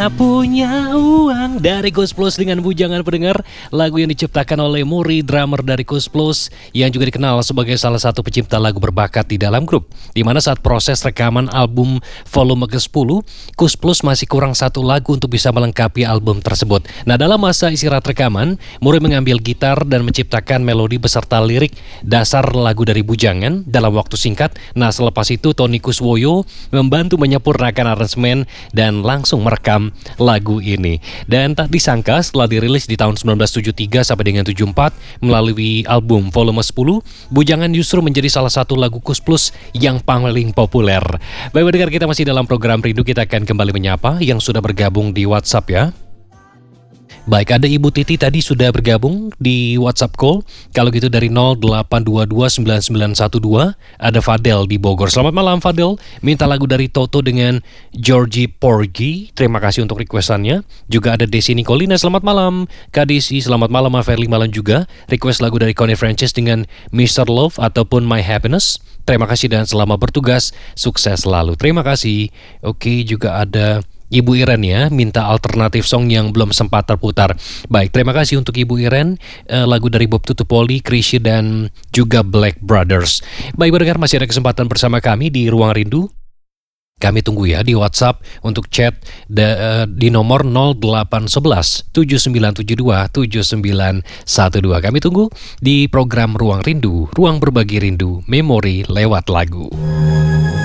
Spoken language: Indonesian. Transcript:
Tak punya uang dari Koes Plus dengan bujangan pendengar. Lagu yang diciptakan oleh Muri, drummer dari Koes Plus, yang juga dikenal sebagai salah satu pencipta lagu berbakat di dalam grup. Dimana saat proses rekaman album volume ke-10, Koes Plus masih kurang satu lagu untuk bisa melengkapi album tersebut. Nah, dalam masa istirahat rekaman, Muri mengambil gitar dan menciptakan melodi beserta lirik dasar lagu dari bujangan dalam waktu singkat. Nah, selepas itu Tony Kuswoyo membantu menyempurnakan aransemen dan langsung merekam lagu ini. Dan tak disangka setelah dirilis di tahun 1973 sampai dengan 74 melalui album volume 10, bujangan justru menjadi salah satu lagu Koes Plus yang paling populer. Baik pendengar, kita masih dalam program Rindu. Kita akan kembali menyapa yang sudah bergabung di WhatsApp ya. Baik, ada Ibu Titi tadi sudah bergabung di WhatsApp call. Kalau gitu dari 08229912. Ada Fadel di Bogor. Selamat malam Fadel. Minta lagu dari Toto dengan Georgie Porgy. Terima kasih untuk requestannya. Juga ada Desi Nicolina. Selamat malam Kak Desi. Selamat malam Ferli malam juga. Request lagu dari Connie Francis dengan Mr. Love ataupun My Happiness. Terima kasih dan selamat bertugas. Sukses selalu. Terima kasih. Oke, juga ada Ibu Iren ya, minta alternatif song yang belum sempat terputar. Baik, terima kasih untuk Ibu Iren. Lagu dari Bob Tutupoli, Krisye dan juga Black Brothers. Baik pendengar, masih ada kesempatan bersama kami di Ruang Rindu. Kami tunggu ya di WhatsApp untuk chat di nomor 0811 7972 7912. Kami tunggu di program Ruang Rindu, ruang berbagi rindu, memori lewat lagu.